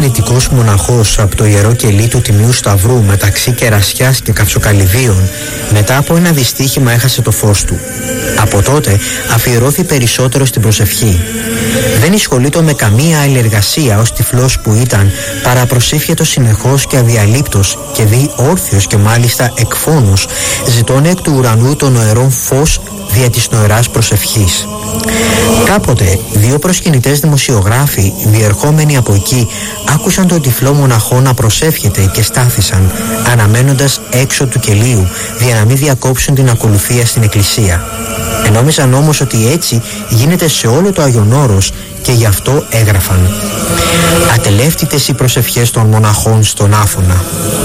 αρνητικός μοναχός από το Ιερό Κελί του Τιμίου Σταυρού μεταξύ Κερασιάς και Καυσοκαλυδίων, μετά από ένα δυστύχημα έχασε το φως του. Από τότε αφιερώθη περισσότερο στην προσευχή. Δεν ασχολείται με καμία άλλη εργασία ως τυφλός που ήταν, παρά προσήφιατο συνεχώς και αδιαλείπτος και δι όρθιος και μάλιστα εκφώνους, ζητών εκ του ουρανού των νοερών φως δια της νοεράς προσευχής. Κάποτε δύο προσκυνητές δημοσιογράφοι διερχόμενοι από εκεί άκουσαν τον τυφλό μοναχό να προσεύχεται και στάθησαν, αναμένοντας έξω του κελίου για να μην διακόψουν την ακολουθία στην εκκλησία. Ενόμιζαν όμως ότι έτσι γίνεται σε όλο το Άγιον Όρος και γι' αυτό έγραφαν: «Ατελεύτητες οι προσευχές των μοναχών στον Άφωνα».